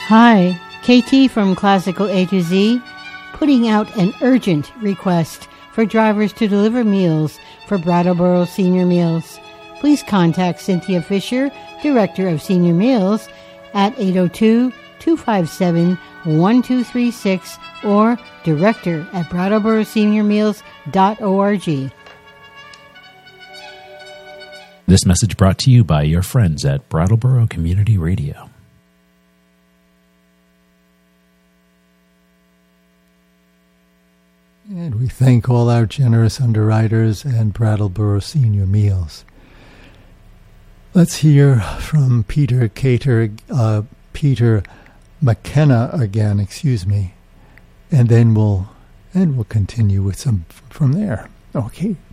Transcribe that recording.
Hi, KT from Classical A to Z, putting out an urgent request for drivers to deliver meals for Brattleboro Senior Meals. Please contact Cynthia Fisher, Director of Senior Meals, at 802-257-1236 or director at brattleboro.seniormeals.org. This message brought to you by your friends at Brattleboro Community Radio. And we thank all our generous underwriters and Brattleboro Senior Meals. Let's hear from Peter McKenna again, and then we'll continue with some from there. Okay.